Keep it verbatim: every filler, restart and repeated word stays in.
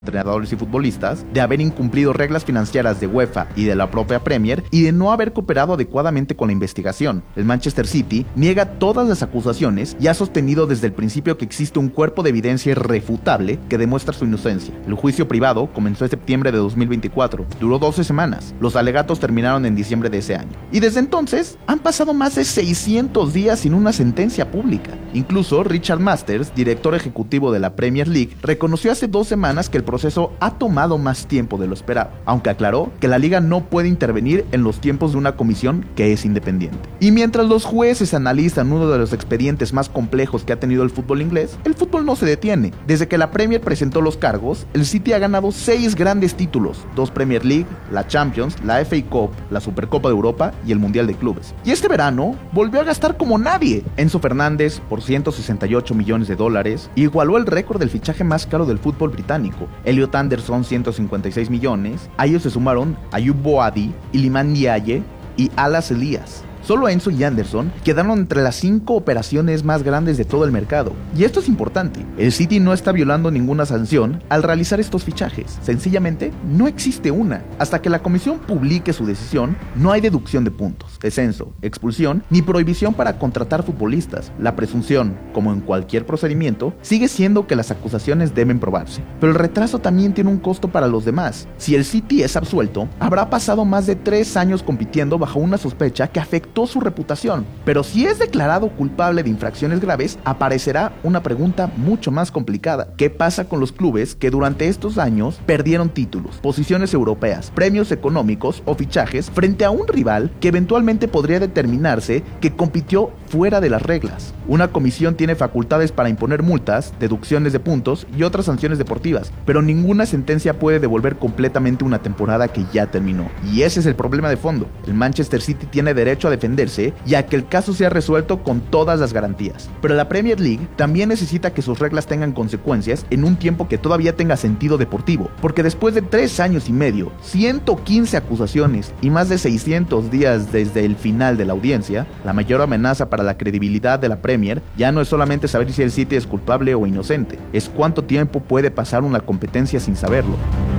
entrenadores y futbolistas, de haber incumplido reglas financieras de UEFA y de la propia Premier y de no haber cooperado adecuadamente con la investigación. El Manchester City niega todas las acusaciones y ha sostenido desde el principio que existe un cuerpo de evidencia irrefutable que demuestra su inocencia. El juicio privado comenzó en septiembre de dos mil veinticuatro, duró doce semanas. Los alegatos terminaron en diciembre de ese año. Y desde entonces han pasado más de seiscientos días sin una sentencia pública. Incluso Richard Masters, director ejecutivo de la Premier League, reconoció hace dos semanas que el proceso ha tomado más tiempo de lo esperado, aunque aclaró que la liga no puede intervenir en los tiempos de una comisión que es independiente. Y mientras los jueces analizan uno de los expedientes más complejos que ha tenido el fútbol inglés, el fútbol no se detiene. Desde que la Premier presentó los cargos, el City ha ganado seis grandes títulos, dos Premier League, la Champions, la F A Cup, la Supercopa de Europa y el Mundial de Clubes. Y este verano volvió a gastar como nadie. Enzo Fernández, por ciento sesenta y ocho millones de dólares, igualó el récord del fichaje más caro del fútbol británico. Elliot Anderson, ciento cincuenta y seis millones. A ellos se sumaron Ayub Boadi, Iliman Ndiaye y Alas Elias. Solo Enzo y Anderson quedaron entre las cinco operaciones más grandes de todo el mercado. Y esto es importante, el City no está violando ninguna sanción al realizar estos fichajes, sencillamente no existe una. Hasta que la comisión publique su decisión, no hay deducción de puntos, descenso, expulsión, ni prohibición para contratar futbolistas. La presunción, como en cualquier procedimiento, sigue siendo que las acusaciones deben probarse. Pero el retraso también tiene un costo para los demás. Si el City es absuelto, habrá pasado más de tres años compitiendo bajo una sospecha que afectó su reputación, pero si es declarado culpable de infracciones graves, aparecerá una pregunta mucho más complicada. ¿Qué pasa con los clubes que durante estos años perdieron títulos, posiciones europeas, premios económicos o fichajes frente a un rival que eventualmente podría determinarse que compitió fuera de las reglas? Una comisión tiene facultades para imponer multas, deducciones de puntos y otras sanciones deportivas, pero ninguna sentencia puede devolver completamente una temporada que ya terminó. Y ese es el problema de fondo. El Manchester City tiene derecho a defenderse y a que el caso sea resuelto con todas las garantías. Pero la Premier League también necesita que sus reglas tengan consecuencias en un tiempo que todavía tenga sentido deportivo, porque después de tres años y medio, ciento quince acusaciones y más de seiscientos días desde el final de la audiencia, la mayor amenaza para la credibilidad de la Premier ya no es solamente saber si el City es culpable o inocente, es cuánto tiempo puede pasar una competencia sin saberlo.